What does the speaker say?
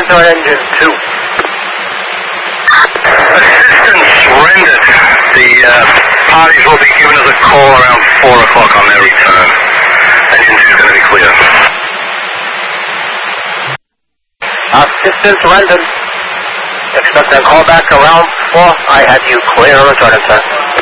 Assistance on engine 2. Assistance rendered. The parties will be giving us a call around 4 o'clock on their return. Engine 2 is going to be clear. Assistance rendered. Expect a call back around 4. I have you clear return, sir.